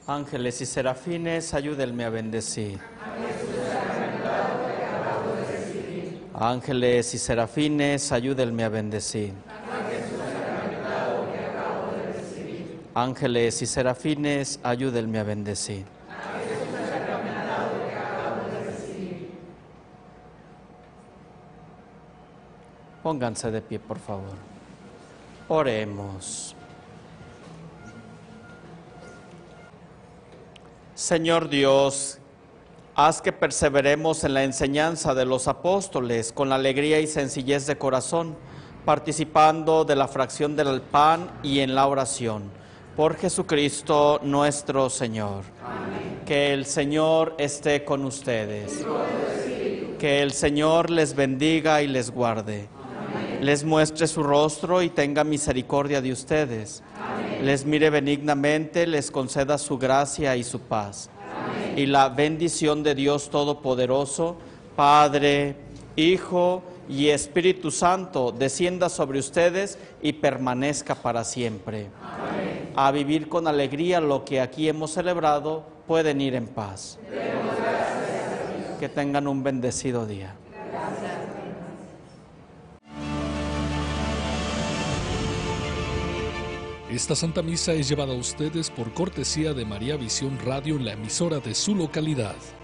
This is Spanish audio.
Ángeles y serafines, ayúdenme a bendecir. Ángeles y serafines, ayúdenme a bendecir. Ángeles y serafines, ayúdenme a bendecir. Pónganse de pie, por favor. Oremos. Señor Dios, haz que perseveremos en la enseñanza de los apóstoles con la alegría y sencillez de corazón, participando de la fracción del pan y en la oración. Por Jesucristo nuestro Señor. Amén. Que el Señor esté con ustedes. Que el Señor les bendiga y les guarde. Amén. Les muestre su rostro y tenga misericordia de ustedes. Amén. Les mire benignamente, les conceda su gracia y su paz. Amén. Y la bendición de Dios Todopoderoso, Padre, Hijo y Espíritu Santo, descienda sobre ustedes y permanezca para siempre. Amén. A vivir con alegría lo que aquí hemos celebrado, pueden ir en paz. Que tengan un bendecido día. Esta Santa Misa es llevada a ustedes por cortesía de María Visión Radio, la emisora de su localidad.